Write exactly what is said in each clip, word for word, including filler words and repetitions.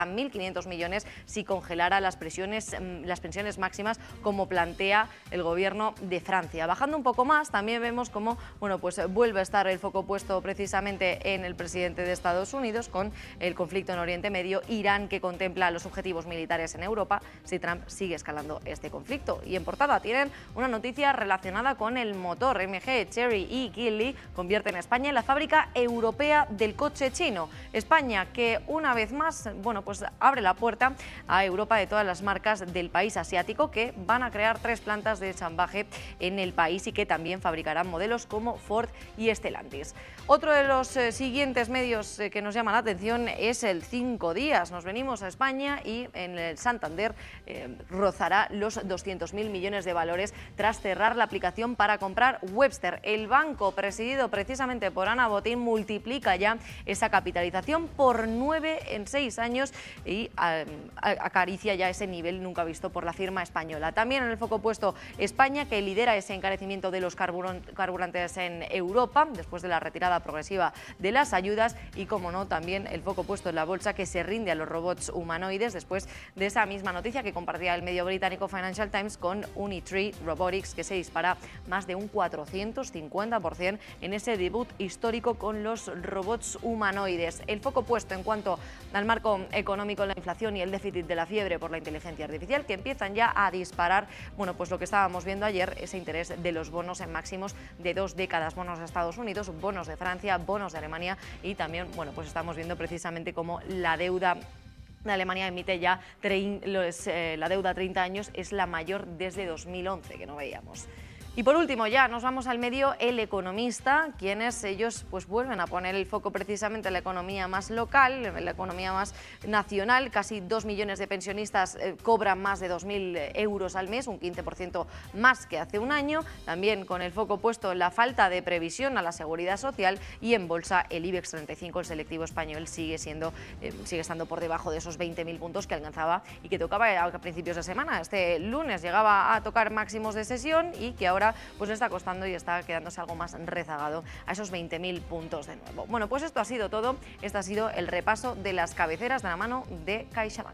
mil quinientos millones si congelara las pensiones, las pensiones máximas, como plantea el gobierno de Francia. Bajando un poco más, también vemos cómo bueno, pues vuelve a estar el foco puesto precisamente en el presidente de Estados Unidos con el conflicto en Oriente Medio, Irán, que contempla los objetivos militares en Europa si Trump sigue escalando este conflicto. Y en portada tienen una noticia relacionada con el motor. M G, Chery y Geely convierten a España en la fábrica europea del coche chino. España, que una vez más, bueno, pues pues abre la puerta a Europa de todas las marcas del país asiático, que van a crear tres plantas de ensamblaje en el país y que también fabricarán modelos como Ford y Stellantis. Otro de los eh, siguientes medios eh, que nos llama la atención es el Cinco Días. Nos venimos a España y en el Santander eh, rozará los doscientos mil millones de valores tras cerrar la aplicación para comprar Webster. El banco, presidido precisamente por Ana Botín, multiplica ya esa capitalización por nueve en seis años y a, a, acaricia ya ese nivel nunca visto por la firma española. También en el foco puesto España, que lidera ese encarecimiento de los carburantes en Europa después de la retirada progresiva de las ayudas, y como no, también el foco puesto en la bolsa, que se rinde a los robots humanoides después de esa misma noticia que compartía el medio británico Financial Times con Unitree Robotics, que se dispara más de un cuatrocientos cincuenta por ciento en ese debut histórico con los robots humanoides. El foco puesto en cuanto al marco económico, la inflación y el déficit de la fiebre por la inteligencia artificial, que empiezan ya a disparar, bueno, pues lo que estábamos viendo ayer, ese interés de los bonos en máximos de dos décadas, bonos de Estados Unidos, bonos de Francia, bonos de Alemania, y también, bueno, pues estamos viendo precisamente cómo la deuda de Alemania emite ya los, eh, la deuda a treinta años es la mayor desde dos mil once, que no veíamos. Y por último, ya nos vamos al medio El Economista, quienes ellos pues vuelven a poner el foco precisamente en la economía más local, en la economía más nacional. Casi dos millones de pensionistas eh, cobran más de dos mil euros al mes, un quince por ciento más que hace un año. También con el foco puesto en la falta de previsión a la seguridad social, y en bolsa el IBEX treinta y cinco, el selectivo español, sigue siendo eh, sigue estando por debajo de esos veinte mil puntos que alcanzaba y que tocaba a principios de semana. Este lunes llegaba a tocar máximos de sesión y que ahora pues le está costando y está quedándose algo más rezagado a esos veinte mil puntos de nuevo. Bueno, pues esto ha sido todo. Este ha sido el repaso de las cabeceras de la mano de CaixaBank.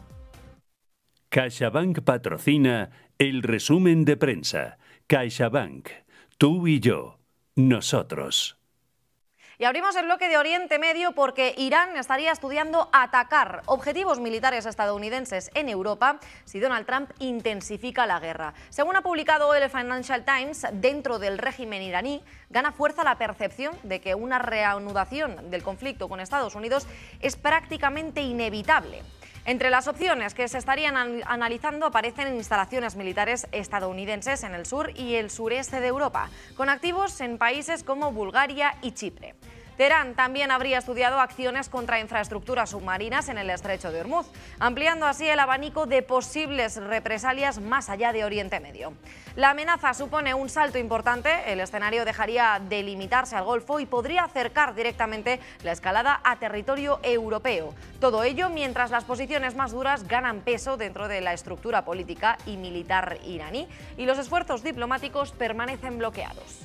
CaixaBank patrocina el resumen de prensa. CaixaBank, tú y yo, nosotros. Y abrimos el bloque de Oriente Medio porque Irán estaría estudiando atacar objetivos militares estadounidenses en Europa si Donald Trump intensifica la guerra. Según ha publicado el Financial Times, dentro del régimen iraní gana fuerza la percepción de que una reanudación del conflicto con Estados Unidos es prácticamente inevitable. Entre las opciones que se estarían analizando aparecen instalaciones militares estadounidenses en el sur y el sureste de Europa, con activos en países como Bulgaria y Chipre. Teherán también habría estudiado acciones contra infraestructuras submarinas en el estrecho de Hormuz, ampliando así el abanico de posibles represalias más allá de Oriente Medio. La amenaza supone un salto importante, el escenario dejaría de limitarse al Golfo y podría acercar directamente la escalada a territorio europeo. Todo ello mientras las posiciones más duras ganan peso dentro de la estructura política y militar iraní y los esfuerzos diplomáticos permanecen bloqueados.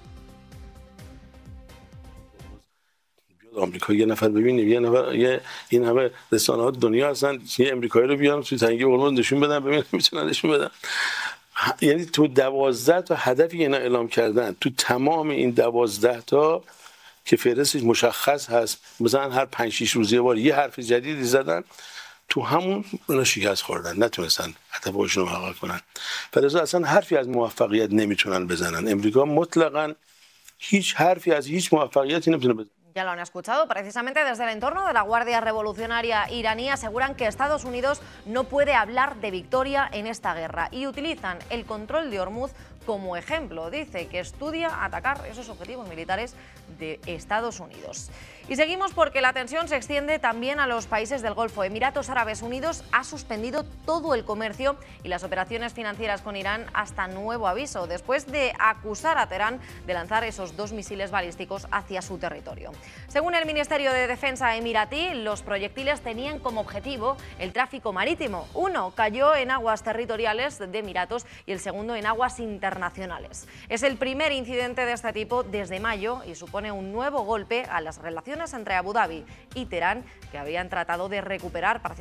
آمریکا یه نفر ببینیم یه نفر یه این همه رسانه‌ها دنیا هستن یه آمریکایی رو بیارن توی تنگه هرمز نشون بدن ببینن میتونن نشون بدن یعنی تو دوازده تا هدفی اینا اعلام کردن تو تمام این دوازده تا که فهرستش مشخص هست مثلا هر پنج شش روز یه بار یه حرف جدیدی زدن تو همون اونا شکست خوردن نتونستن هدفشون رو محقق کنن فلذا اصلا حرفی از موفقیت نمیتونن بزنن امریکا مطلقاً هیچ حرفی از هیچ موفقیتی نمیتونه بزنه. Ya lo han escuchado, precisamente desde el entorno de la Guardia Revolucionaria iraní aseguran que Estados Unidos no puede hablar de victoria en esta guerra y utilizan el control de Hormuz como ejemplo. Dice que estudia atacar esos objetivos militares de Estados Unidos. Y seguimos porque la tensión se extiende también a los países del Golfo. Emiratos Árabes Unidos ha suspendido todo el comercio y las operaciones financieras con Irán hasta nuevo aviso, después de acusar a Teherán de lanzar esos dos misiles balísticos hacia su territorio. Según el Ministerio de Defensa emiratí, los proyectiles tenían como objetivo el tráfico marítimo. Uno cayó en aguas territoriales de Emiratos y el segundo en aguas internacionales. Es el primer incidente de este tipo desde mayo y supone un nuevo golpe a las relaciones entre Abu Dhabi y Teherán, que habían tratado de recuperar parcialmente